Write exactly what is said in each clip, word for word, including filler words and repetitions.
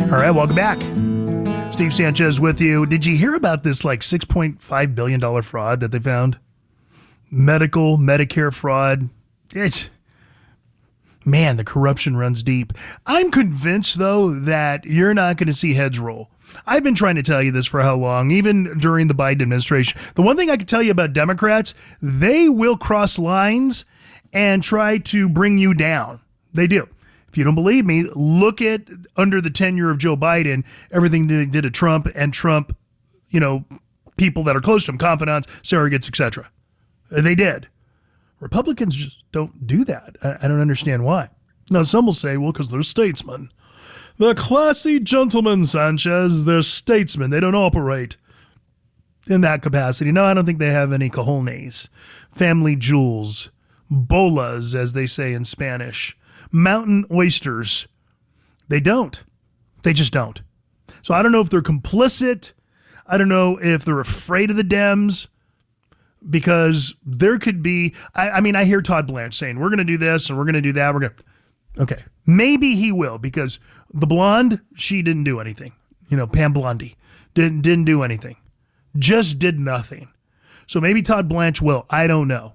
All right, welcome back. Steve Sanchez with you. Did you hear about this like six point five billion dollars fraud that they found? Medical, Medicare fraud. It's, man, the corruption runs deep. I'm convinced, though, that you're not going to see heads roll. I've been trying to tell you this for how long, even during the Biden administration. The one thing I can tell you about Democrats, they will cross lines and try to bring you down. They do. If you don't believe me, look at under the tenure of Joe Biden, everything they did to Trump and Trump, you know, people that are close to him, confidants, surrogates, et cetera. They did. Republicans just don't do that. I, I don't understand why. Now, some will say, well, because they're statesmen. They're classy gentlemen, Sanchez. They're statesmen. They don't operate in that capacity. No, I don't think they have any cojones, family jewels, bolas, as they say in Spanish, mountain oysters. They don't. They just don't. So I don't know if they're complicit. I don't know if they're afraid of the Dems, because there could be, I, I mean, I hear Todd Blanche saying, we're going to do this and we're going to do that. We're going to, okay, maybe he will, because the blonde, she didn't do anything. You know, Pam Blondie didn't, didn't do anything. Just did nothing. So maybe Todd Blanche will. I don't know.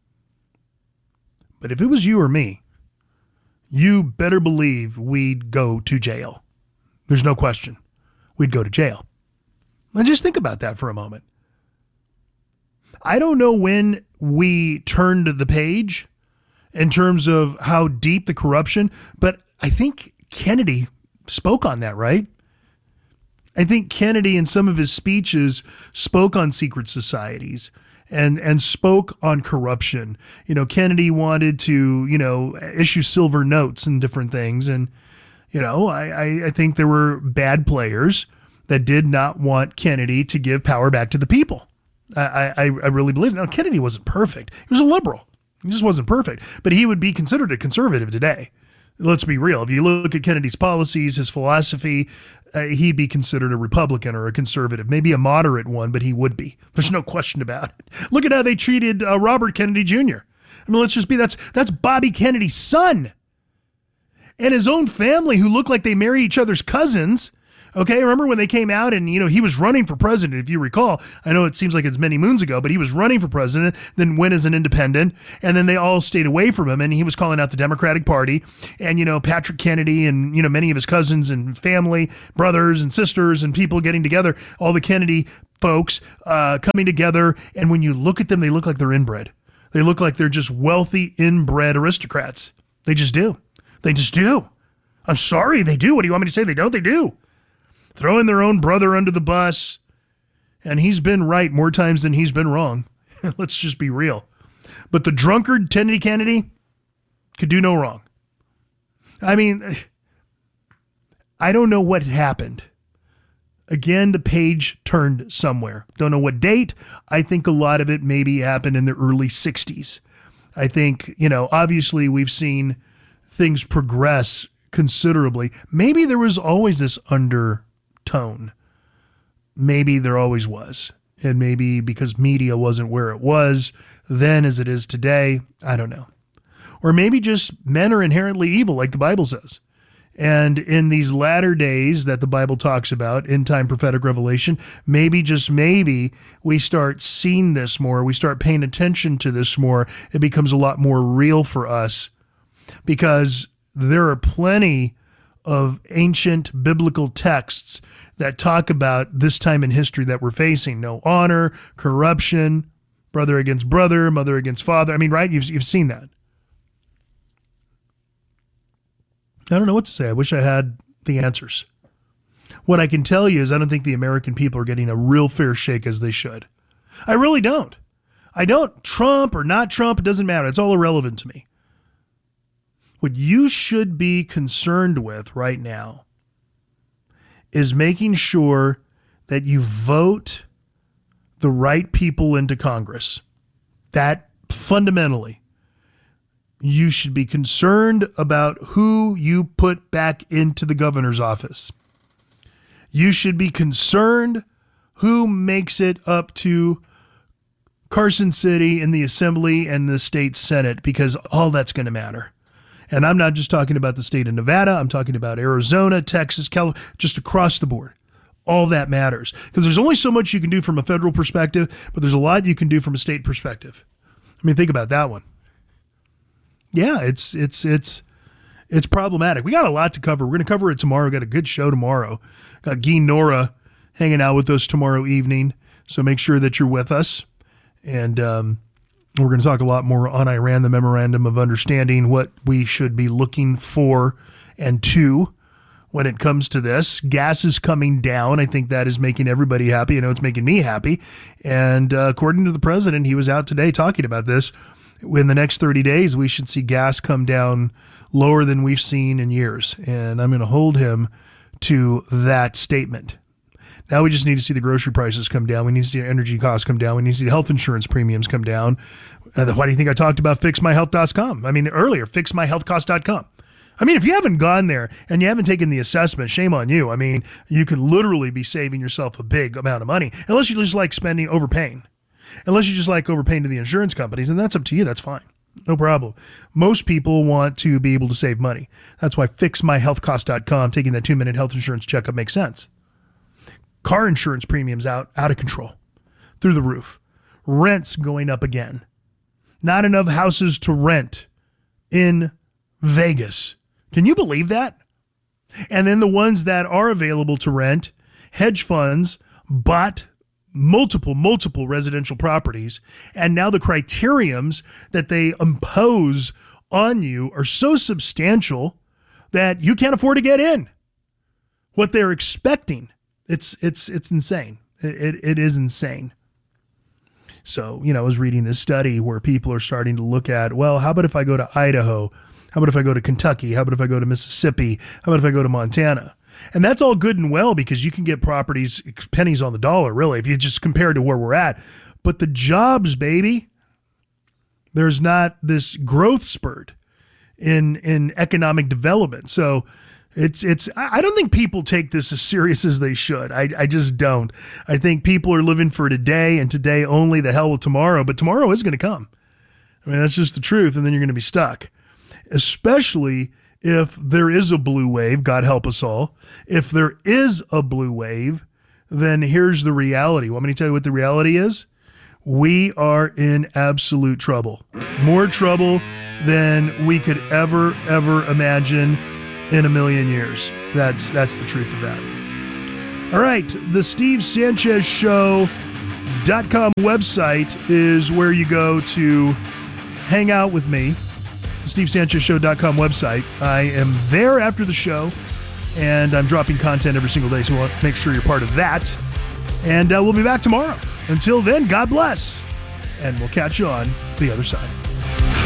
But if it was you or me, you better believe we'd go to jail. There's no question. We'd go to jail. And just think about that for a moment. I don't know when we turned the page in terms of how deep the corruption, but I think Kennedy spoke on that, right? I think Kennedy in some of his speeches spoke on secret societies and, and spoke on corruption. You know, Kennedy wanted to, you know, issue silver notes and different things. And, you know, I, I, I think there were bad players that did not want Kennedy to give power back to the people. I, I, I really believe it. Now, Kennedy wasn't perfect. He was a liberal. He just wasn't perfect. But he would be considered a conservative today. Let's be real. If you look at Kennedy's policies, his philosophy, uh, he'd be considered a Republican or a conservative, maybe a moderate one, but he would be. There's no question about it. Look at how they treated uh, Robert Kennedy Junior I mean, let's just be, that's, that's Bobby Kennedy's son. And his own family, who look like they marry each other's cousins. Okay, remember when they came out and, you know, he was running for president, if you recall. I know it seems like it's many moons ago, but he was running for president, then went as an independent, and then they all stayed away from him, and he was calling out the Democratic Party. And, you know, Patrick Kennedy and, you know, many of his cousins and family, brothers and sisters and people getting together, all the Kennedy folks uh, coming together. And when you look at them, they look like they're inbred. They look like they're just wealthy, inbred aristocrats. They just do. They just do. I'm sorry, they do. What do you want me to say? They don't? They do. Throwing their own brother under the bus, and he's been right more times than he's been wrong. Let's just be real. But the drunkard Kennedy Kennedy could do no wrong. I mean, I don't know what happened. Again, the page turned somewhere. Don't know what date. I think a lot of it maybe happened in the early sixties. I think, you know, obviously we've seen things progress considerably. Maybe there was always this under tone. Maybe there always was. And maybe because media wasn't where it was then as it is today, I don't know. Or maybe just men are inherently evil, like the Bible says. And in these latter days that the Bible talks about, end time prophetic revelation, maybe, just maybe, we start seeing this more. We start paying attention to this more. It becomes a lot more real for us, because there are plenty of ancient biblical texts that talk about this time in history that we're facing. No honor, corruption, brother against brother, mother against father. I mean, right? You've, you've seen that. I don't know what to say. I wish I had the answers. What I can tell you is I don't think the American people are getting a real fair shake as they should. I really don't. I don't. Trump or not Trump, it doesn't matter. It's all irrelevant to me. What you should be concerned with right now is making sure that you vote the right people into Congress. That fundamentally, you should be concerned about who you put back into the governor's office. You should be concerned who makes it up to Carson City in the Assembly and the state Senate, because all that's going to matter. And I'm not just talking about the state of Nevada. I'm talking about Arizona, Texas, California, just across the board. All that matters because there's only so much you can do from a federal perspective, but there's a lot you can do from a state perspective. I mean, think about that one. Yeah, it's it's it's it's problematic. We got a lot to cover. We're going to cover it tomorrow. We got a good show tomorrow. Got Guy Nora hanging out with us tomorrow evening, so make sure that you're with us. And um, we're going to talk a lot more on Iran, the Memorandum of Understanding, what we should be looking for and to when it comes to this. Gas is coming down. I think that is making everybody happy. I know it's making me happy. And uh, according to the president, he was out today talking about this. In the next thirty days, we should see gas come down lower than we've seen in years. And I'm going to hold him to that statement. Now we just need to see the grocery prices come down. We need to see energy costs come down. We need to see the health insurance premiums come down. Uh, why do you think I talked about fix my health dot com? I mean, earlier, fix my health cost dot com. I mean, if you haven't gone there and you haven't taken the assessment, shame on you. I mean, you could literally be saving yourself a big amount of money, unless you just like spending, overpaying. Unless you just like overpaying to the insurance companies, and that's up to you. That's fine. No problem. Most people want to be able to save money. That's why fix my health cost dot com, taking that two-minute health insurance checkup makes sense. Car insurance premiums out, out of control, through the roof. Rents going up again. Not enough houses to rent in Vegas. Can you believe that? And then the ones that are available to rent, hedge funds bought multiple, multiple residential properties. And now the criteriums that they impose on you are so substantial that you can't afford to get in. What they're expecting, it's it's it's insane. It, it, it is insane. So, you know, I was reading this study where people are starting to look at, well, how about if I go to Idaho? How about if I go to Kentucky? How about if I go to Mississippi? How about if I go to Montana? And that's all good and well because you can get properties, pennies on the dollar, really, if you just compare to where we're at. But the jobs, baby, there's not this growth spurt in in economic development. So it's it's I don't think people take this as serious as they should. I, I just don't. I think people are living for today and today only, the hell with tomorrow. But tomorrow is going to come. I mean, that's just the truth. And then you're going to be stuck. Especially if there is a blue wave, God help us all. If there is a blue wave, then here's the reality. Want me to tell you what the reality is? We are in absolute trouble. More trouble than we could ever, ever imagine in a million years. That's that's the truth of that. All right, the Steve Sanchez Show dot com website is where you go to hang out with me. Steve Sanchez Show dot com website. I am there after the show, and I'm dropping content every single day, so we'll make sure you're part of that. And uh, we'll be back tomorrow. Until then, God bless, and we'll catch you on the other side.